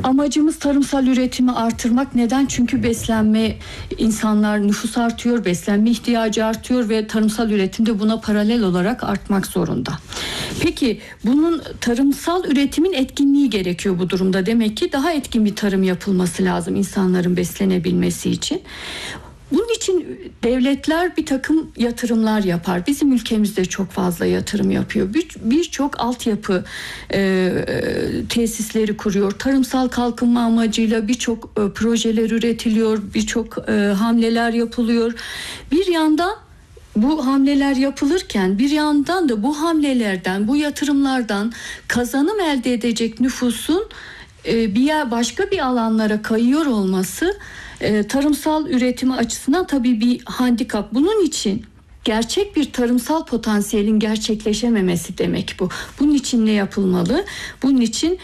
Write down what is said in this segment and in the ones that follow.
Amacımız tarımsal üretimi artırmak. Neden? Çünkü insanlar, nüfus artıyor, beslenme ihtiyacı artıyor ve tarımsal üretim de buna paralel olarak artmak zorunda. Peki bunun tarımsal üretimin etkinliği gerekiyor bu durumda. Demek ki daha etkin bir tarım yapılması lazım insanların beslenebilmesi için. Bunun için devletler bir takım yatırımlar yapar. Bizim ülkemizde çok fazla yatırım yapıyor. Birçok altyapı tesisleri kuruyor. Tarımsal kalkınma amacıyla birçok projeler üretiliyor. Birçok hamleler yapılıyor. Bir yandan bu hamleler yapılırken bir yandan da bu hamlelerden, bu yatırımlardan kazanım elde edecek nüfusun başka bir alanlara kayıyor olması tarımsal üretimi açısından tabii bir handikap. Bunun için gerçek bir tarımsal potansiyelin gerçekleşememesi demek bu. Bunun için ne yapılmalı? Bunun için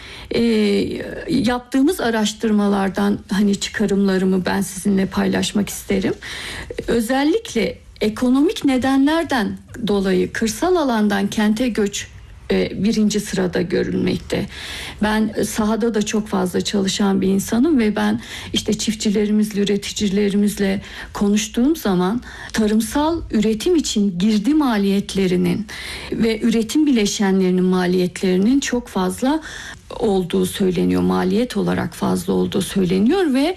yaptığımız araştırmalardan çıkarımlarımı ben sizinle paylaşmak isterim. Özellikle ekonomik nedenlerden dolayı kırsal alandan kente göç birinci sırada görülmekte. Ben sahada da çok fazla çalışan bir insanım ve ben çiftçilerimizle, üreticilerimizle konuştuğum zaman tarımsal üretim için girdi maliyetlerinin ve üretim bileşenlerinin maliyetlerinin çok fazla olduğu söyleniyor. Maliyet olarak fazla olduğu söyleniyor ve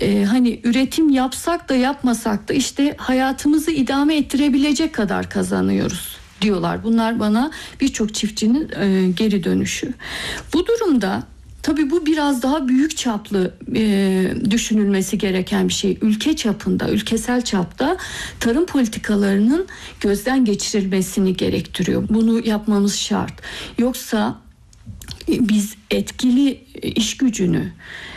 üretim yapsak da yapmasak da hayatımızı idame ettirebilecek kadar kazanıyoruz diyorlar. Bunlar bana birçok çiftçinin geri dönüşü. Bu durumda tabii bu biraz daha büyük çaplı düşünülmesi gereken bir şey. Ülke çapında, ülkesel çapta tarım politikalarının gözden geçirilmesini gerektiriyor. Bunu yapmamız şart. Yoksa biz etkili iş gücünü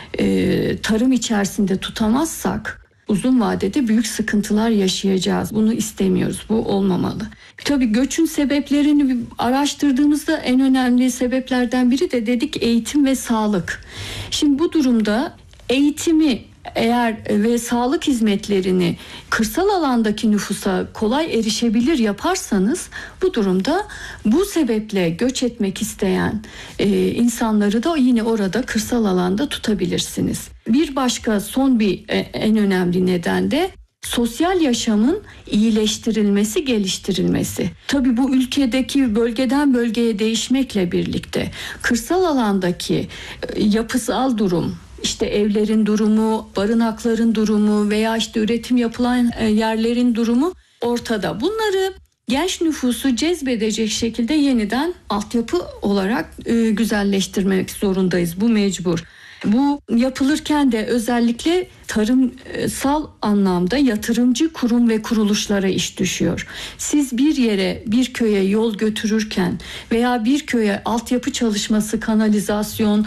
tarım içerisinde tutamazsak uzun vadede büyük sıkıntılar yaşayacağız. Bunu istemiyoruz. Bu olmamalı. Tabii göçün sebeplerini araştırdığımızda en önemli sebeplerden biri de dedik eğitim ve sağlık. Şimdi bu durumda eğitimi ve sağlık hizmetlerini kırsal alandaki nüfusa kolay erişebilir yaparsanız bu durumda bu sebeple göç etmek isteyen insanları da yine orada kırsal alanda tutabilirsiniz. Bir başka en önemli neden de sosyal yaşamın iyileştirilmesi, geliştirilmesi. Tabii bu ülkedeki bölgeden bölgeye değişmekle birlikte kırsal alandaki yapısal durum, evlerin durumu, barınakların durumu veya üretim yapılan yerlerin durumu ortada. Bunları genç nüfusu cezbedecek şekilde yeniden altyapı olarak güzelleştirmek zorundayız. Bu mecbur. Bu yapılırken de özellikle tarımsal anlamda yatırımcı kurum ve kuruluşlara iş düşüyor. Siz bir köye yol götürürken veya bir köye altyapı çalışması, kanalizasyon,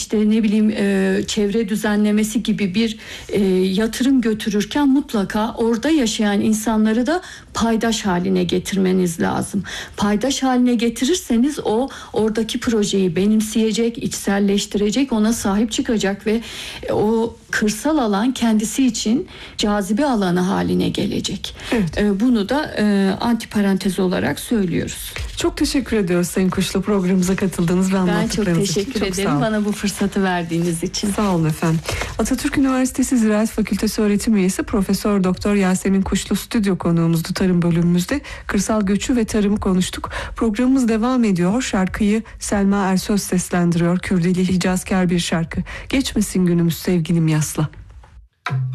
çevre düzenlemesi gibi bir yatırım götürürken mutlaka orada yaşayan insanları da paydaş haline getirmeniz lazım. Paydaş haline getirirseniz o oradaki projeyi benimseyecek, içselleştirecek, ona sahip çıkacak ve o kırsal alan kendisi için cazibe alanı haline gelecek. Evet. Bunu da antiparantez olarak söylüyoruz. Çok teşekkür ediyoruz Sayın Kuşlu, programımıza katıldığınız ve anlattıklarınız için. Ben çok teşekkür ederim bana bu fırsatı verdiğiniz için. Sağ olun efendim. Atatürk Üniversitesi Ziraat Fakültesi öğretim üyesi Profesör Doktor Yasemin Kuşlu stüdyo konuğumuzdu tarım bölümümüzde. Kırsal göçü ve tarımı konuştuk. Programımız devam ediyor. Şarkıyı Selma Ersöz seslendiriyor. Kürdili Hicazkar bir şarkı. Geçmesin günümüz sevgilim yasla.